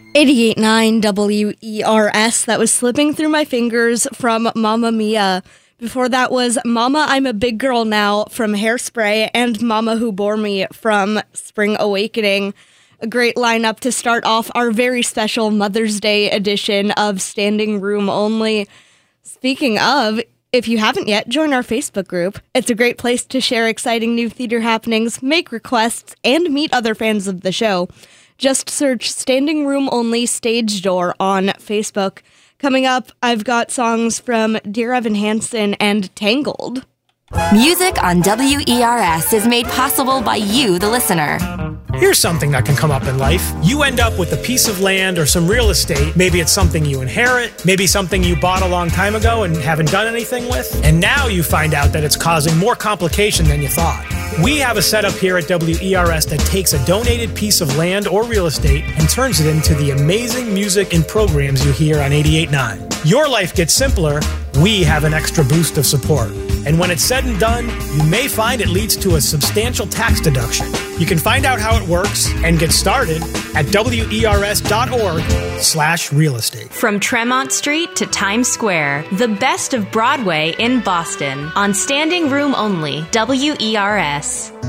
88.9 WERS. That was Slipping Through My Fingers from Mamma Mia. Before that was Mama, I'm a Big Girl Now from Hairspray and Mama Who Bore Me from Spring Awakening. A great lineup to start off our very special Mother's Day edition of Standing Room Only. Speaking of, if you haven't yet, join our Facebook group. It's a great place to share exciting new theater happenings, make requests, and meet other fans of the show. Just search Standing Room Only Stage Door on Facebook. Coming up, I've got songs from Dear Evan Hansen and Tangled. Music on WERS is made possible by you, the listener. Here's something that can come up in life. You end up with a piece of land or some real estate. Maybe it's something you inherit, maybe something you bought a long time ago and haven't done anything with. And now you find out that it's causing more complication than you thought. We have a setup here at WERS that takes a donated piece of land or real estate and turns it into the amazing music and programs you hear on 88.9. Your life gets simpler, we have an extra boost of support. And when it's said and done, you may find it leads to a substantial tax deduction. You can find out how it works and get started at wers.org/real estate. From Tremont Street to Times Square, the best of Broadway in Boston on Standing Room Only, WERS.